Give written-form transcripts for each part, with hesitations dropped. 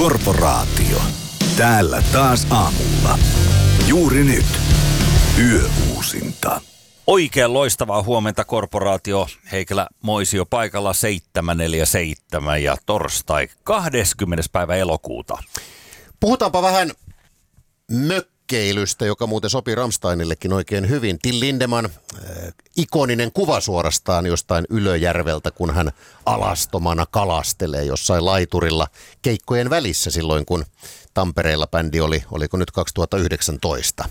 Korporaatio. Täällä taas aamulla. Juuri nyt. Yöuusinta. Oikein loistavaa huomenta, Korporaatio. Heikelä Moisio paikalla 7.47 ja torstai 20. päivä elokuuta. Puhutaanpa vähän mökkeilystä, joka muuten sopii Rammsteinillekin oikein hyvin. Till Lindemann, ikoninen kuva suorastaan jostain Ylöjärveltä, kun hän alastomana kalastelee jossain laiturilla keikkojen välissä silloin, kun Tampereella bändi oli, oliko nyt 2019.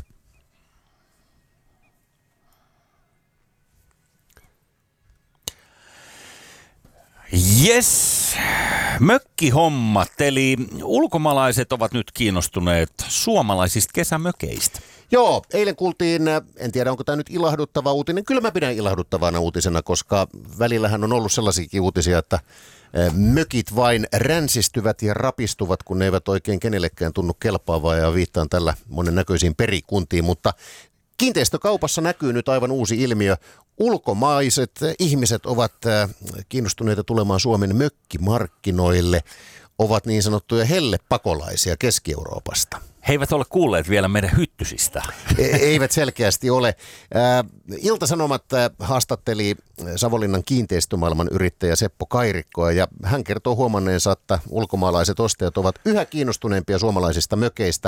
Jes, mökkihommat, eli ulkomaalaiset ovat nyt kiinnostuneet suomalaisista kesämökeistä. Joo, eilen kuultiin, en tiedä onko tämä nyt ilahduttava uutinen, kyllä mä pidän ilahduttavana uutisena, koska välillähän on ollut sellaisiakin uutisia, että mökit vain ränsistyvät ja rapistuvat, kun ne eivät oikein kenellekään tunnu kelpaavaa, ja viittaan tällä monennäköisiin perikuntiin, mutta kiinteistökaupassa näkyy nyt aivan uusi ilmiö. Ulkomaiset ihmiset ovat kiinnostuneita tulemaan Suomen mökkimarkkinoille, ovat niin sanottuja hellepakolaisia Keski-Euroopasta. He eivät ole kuulleet vielä meidän hyttysistä. Eivät selkeästi ole. Ilta-Sanomat haastatteli Savonlinnan kiinteistömaailman yrittäjä Seppo Kairikkoa, ja hän kertoo huomanneensa, että ulkomaalaiset ostajat ovat yhä kiinnostuneempia suomalaisista mökeistä.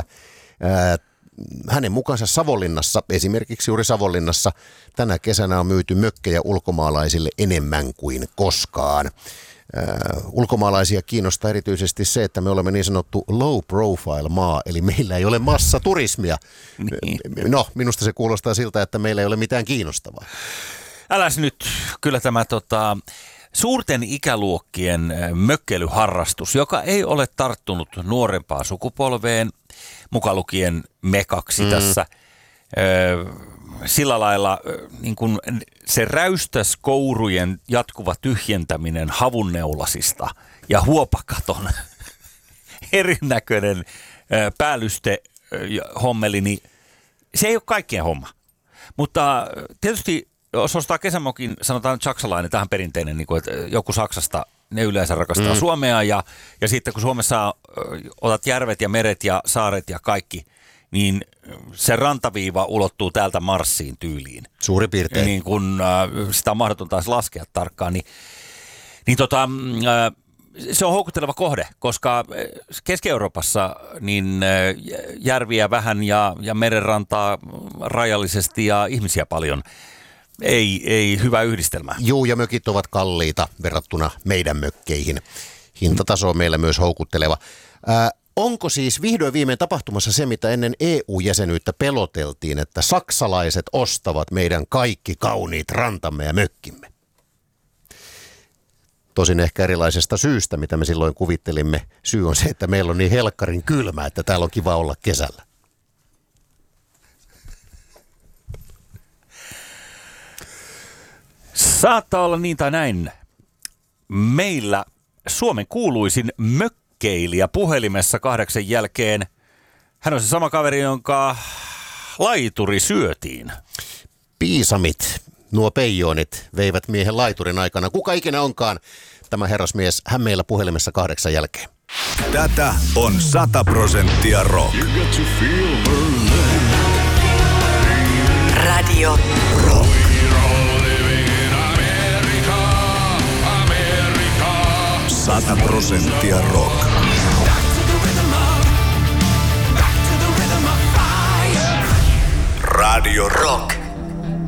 Hänen mukaansa Savonlinnassa, esimerkiksi juuri Savonlinnassa, tänä kesänä on myyty mökkejä ulkomaalaisille enemmän kuin koskaan. Ulkomaalaisia kiinnostaa erityisesti se, että me olemme niin sanottu low profile maa, eli meillä ei ole massaturismia. Niin. No, minusta se kuulostaa siltä, että meillä ei ole mitään kiinnostavaa. Äläs nyt, kyllä tämä suurten ikäluokkien mökkeilyharrastus, joka ei ole tarttunut nuorempaa sukupolveen, mukaan lukien mekaksi tässä. Sillä lailla niin kuin se räystäskourujen jatkuva tyhjentäminen havunneulasista ja huopakaton erinäköinen päällyste hommeli, niin se ei ole kaikkien homma. Mutta tietysti jos ostaa kesämokin, sanotaan saksalainen, tähän perinteinen, niin kuin, että joku Saksasta, ne yleensä rakastaa Suomea ja sitten kun Suomessa otat järvet ja meret ja saaret ja kaikki, niin se rantaviiva ulottuu täältä Marsiin tyyliin. Suurin piirtein. Niin kun sitä on mahdoton taas laskea tarkkaan, se on houkutteleva kohde, koska Keski-Euroopassa niin järviä vähän ja merenrantaa rajallisesti ja ihmisiä paljon. Ei hyvä yhdistelmä. Juu, ja mökit ovat kalliita verrattuna meidän mökkeihin. Hintataso on meillä myös houkutteleva. Onko siis vihdoin viimein tapahtumassa se, mitä ennen EU-jäsenyyttä peloteltiin, että saksalaiset ostavat meidän kaikki kauniit rantamme ja mökkimme? Tosin ehkä erilaisesta syystä, mitä me silloin kuvittelimme. Syy on se, että meillä on niin helkkarin kylmä, että täällä on kiva olla kesällä. Saattaa olla niin tai näin. Meillä Suomen kuuluisin mökkeilijä puhelimessa 8 jälkeen. Hän on se sama kaveri, jonka laituri syötiin. Piisamit, nuo peijonit, veivät miehen laiturin aikana. Kuka ikinä onkaan tämä herrasmies, hän meillä puhelimessa 8 jälkeen. Tätä on 100% rock. Radio Rock. 100% rock. Radio Rock.